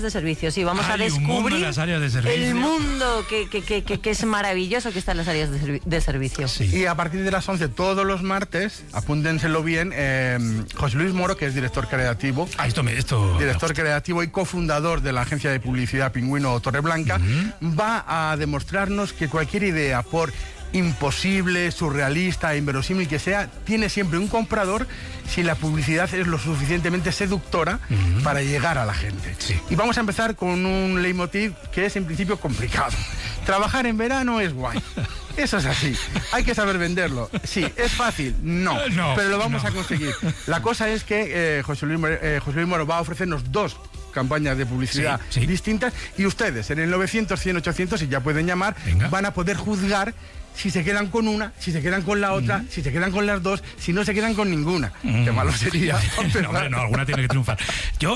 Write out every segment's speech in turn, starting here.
de servicio, sí, vamos a descubrir un mundo en las áreas de servicio. El mundo que es maravilloso que está en las áreas de servicio. Sí. Y a partir de las 11 todos los martes, apúntenselo bien, José Luis Moro, que es director creativo, director creativo y cofundador de la agencia de publicidad Pingüino Torreblanca, va a demostrarnos que cualquier idea, por imposible, surrealista, inverosímil que sea, tiene siempre un comprador si la publicidad es lo suficientemente seductora para llegar a la gente. Sí. Y vamos a empezar con un leitmotiv que es en principio complicado. Trabajar en verano es guay. Eso es así. Hay que saber venderlo. Sí, ¿es fácil? No. Pero lo vamos a conseguir. La cosa es que José Luis Moro va a ofrecernos dos campañas de publicidad distintas, y ustedes en el 900 100 800, y ya pueden llamar, van a poder juzgar si se quedan con una, si se quedan con la otra, si se quedan con las dos, si no se quedan con ninguna. Qué malo sería. No, alguna tiene que triunfar. Yo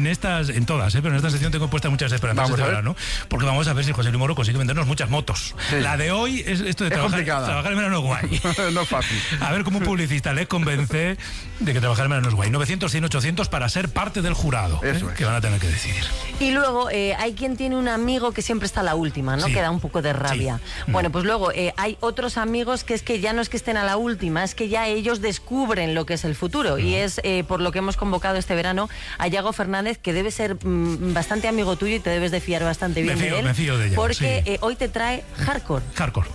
en todas, pero en esta sección tengo puestas muchas esperanzas de verano, porque vamos a ver si José Luis Moro consigue vendernos muchas motos. Sí. La de hoy es esto de trabajar en verano es guay. No es fácil. A ver cómo un publicista les convence de que trabajar en verano es guay. 900 100 800 para ser parte del jurado, que van a tener que decidir. Y luego hay quien tiene un amigo que siempre está a la última, ¿no? Que da un poco de rabia. Bueno, pues luego hay otros amigos que es que ya no es que estén a la última, es que ya ellos descubren lo que es el futuro. Y es por lo que hemos convocado este verano a Yago Fernández, que debe ser bastante amigo tuyo y te debes de fiar bastante bien de él. Me fío de Yago, porque hoy te trae Hardcore.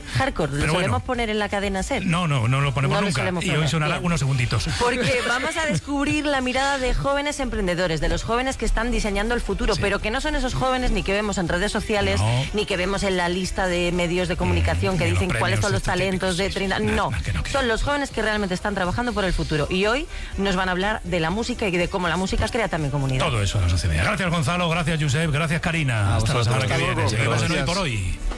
¿Lo solemos poner en la cadena SER? No lo ponemos nunca. Y hoy sonará unos segunditos. Porque vamos a descubrir la mirada de jóvenes emprendedores, de los jóvenes que están diseñando el futuro, pero que no son esos jóvenes ni que vemos en redes sociales, ni que vemos en la lista de medios de comunicación que dicen cuáles son los talentos de 30... No, son los jóvenes que realmente están trabajando por el futuro. Y hoy nos van a hablar de la música y de cómo la música crea también comunidad. Todo eso a las 11:30. Gracias, Gonzalo, gracias, Josep, gracias, Karina. Hasta la semana que viene. Seguimos en Hoy por Hoy.